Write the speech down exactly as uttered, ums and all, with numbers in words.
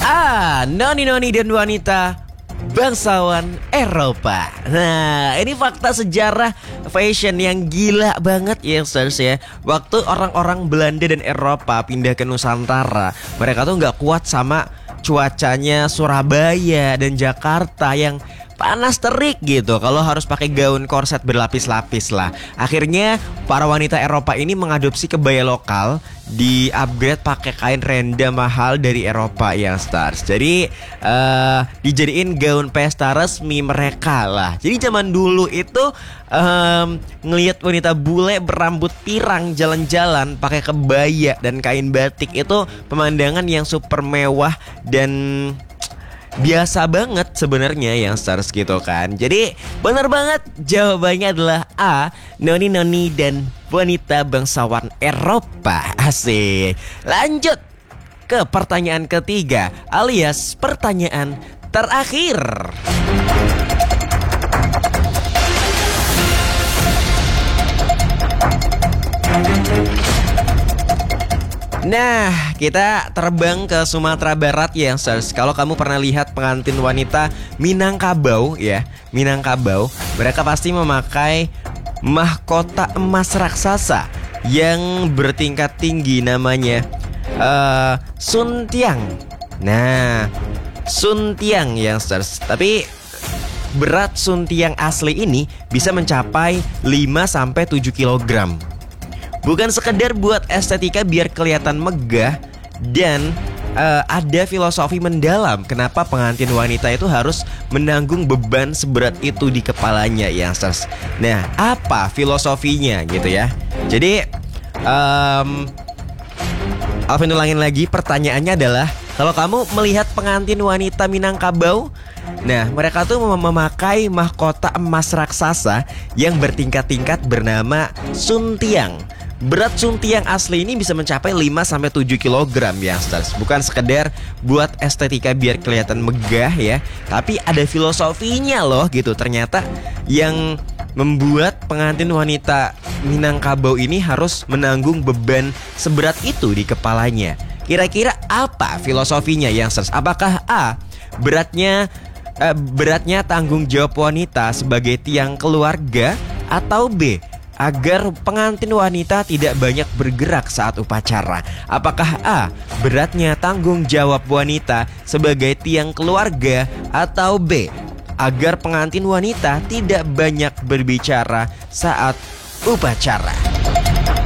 A. Noni-noni dan wanita bangsawan Eropa. Nah, ini fakta sejarah fashion yang gila banget ya, sirs ya. Waktu orang-orang Belanda dan Eropa pindah ke Nusantara, mereka tuh nggak kuat sama cuacanya Surabaya dan Jakarta yang panas terik gitu. Kalau harus pakai gaun korset berlapis-lapis lah. Akhirnya para wanita Eropa ini mengadopsi kebaya lokal, di upgrade pakai kain renda mahal dari Eropa ya, stars. Jadi uh, dijadiin gaun pesta resmi mereka lah. Jadi zaman dulu itu um, ngelihat wanita bule berambut pirang jalan-jalan pakai kebaya dan kain batik itu pemandangan yang super mewah dan biasa banget sebenarnya yang stars gitu kan. Jadi benar banget jawabannya adalah A. Noni-noni dan wanita bangsawan Eropa. Asik. Lanjut ke pertanyaan ketiga, alias pertanyaan terakhir. Nah, kita terbang ke Sumatera Barat ya, sirs. Kalau kamu pernah lihat pengantin wanita Minangkabau ya, Minangkabau, mereka pasti memakai mahkota emas raksasa yang bertingkat tinggi, namanya uh, suntiang. Nah, suntiang ya, sirs. Tapi berat suntiang asli ini bisa mencapai lima sampai tujuh kilogram. Bukan sekedar buat estetika biar kelihatan megah, dan uh, ada filosofi mendalam kenapa pengantin wanita itu harus menanggung beban seberat itu di kepalanya ya, sirs. Nah, apa filosofinya gitu ya? Jadi um, Alvin ulangin lagi, pertanyaannya adalah, kalau kamu melihat pengantin wanita Minangkabau, nah mereka tuh mem- memakai mahkota emas raksasa yang bertingkat-tingkat bernama suntiang. Berat suntiang asli ini bisa mencapai lima sampai tujuh kilogram ya, stars. Bukan sekedar buat estetika biar kelihatan megah ya, tapi ada filosofinya loh gitu. Ternyata yang membuat pengantin wanita Minangkabau ini harus menanggung beban seberat itu di kepalanya. Kira-kira apa filosofinya yang stars? Apakah A. Beratnya eh, beratnya tanggung jawab wanita sebagai tiang keluarga, atau B. agar pengantin wanita tidak banyak bergerak saat upacara? Apakah A. beratnya tanggung jawab wanita sebagai tiang keluarga, atau B. agar pengantin wanita tidak banyak berbicara saat upacara?